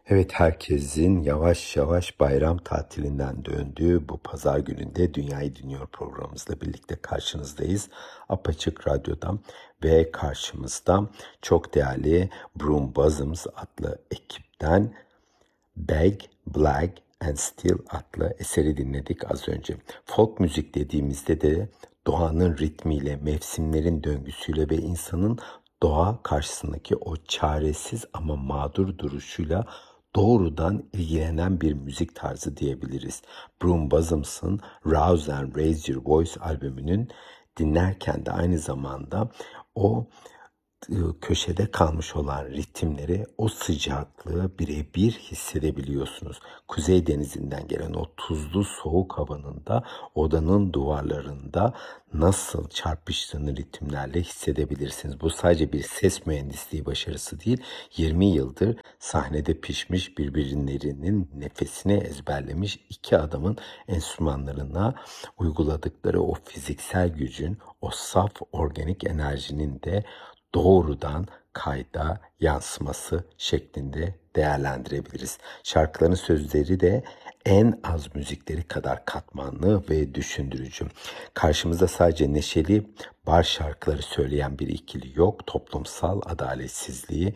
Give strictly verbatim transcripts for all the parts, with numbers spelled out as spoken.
Evet, herkesin yavaş yavaş bayram tatilinden döndüğü bu pazar gününde Dünyayı Dinliyor programımızla birlikte karşınızdayız. Apaçık Radyo'dan ve karşımızda çok değerli Broom Buzzums adlı ekipten Bag, Black and Steel adlı eseri dinledik az önce. Folk müzik dediğimizde de doğanın ritmiyle, mevsimlerin döngüsüyle ve insanın doğa karşısındaki o çaresiz ama mağdur duruşuyla doğrudan ilgilenen bir müzik tarzı diyebiliriz. Broom Buzzums'ın Rouse and Raise Your Voice albümünün dinlerken de aynı zamanda o köşede kalmış olan ritimleri, o sıcaklığı birebir hissedebiliyorsunuz. Kuzey Denizi'nden gelen o tuzlu soğuk havanın da odanın duvarlarında nasıl çarpıştığını ritimlerle hissedebilirsiniz. Bu sadece bir ses mühendisliği başarısı değil, yirmi yıldır sahnede pişmiş, birbirlerinin nefesini ezberlemiş iki adamın enstrümanlarına uyguladıkları o fiziksel gücün, o saf organik enerjinin de doğrudan kayda yansıması şeklinde değerlendirebiliriz. Şarkıların sözleri de en az müzikleri kadar katmanlı ve düşündürücü. Karşımızda sadece neşeli bar şarkıları söyleyen bir ikili yok. Toplumsal adaletsizliği,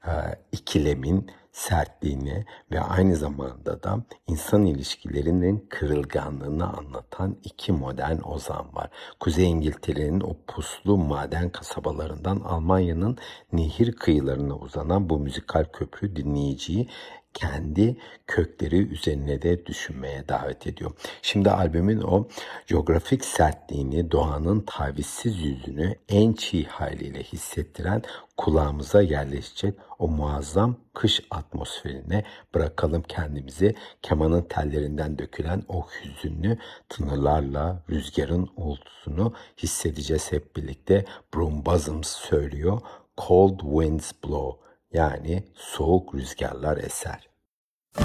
ikilemin sertliğini ve aynı zamanda da insan ilişkilerinin kırılganlığını anlatan iki modern ozan var. Kuzey İngiltere'nin o puslu maden kasabalarından Almanya'nın nehir kıyılarına uzanan bu müzikal köprü dinleyiciyi kendi kökleri üzerine de düşünmeye davet ediyor. Şimdi albümün o coğrafik sertliğini, doğanın tavizsiz yüzünü en çiğ haliyle hissettiren, kulağımıza yerleşecek o muazzam kış atmosferine bırakalım kendimizi. Kemanın tellerinden dökülen o hüzünlü tınılarla rüzgarın uğultusunu hissedeceğiz hep birlikte. Broom Buzzums söylüyor. Cold winds blow, yani soğuk rüzgarlar eser.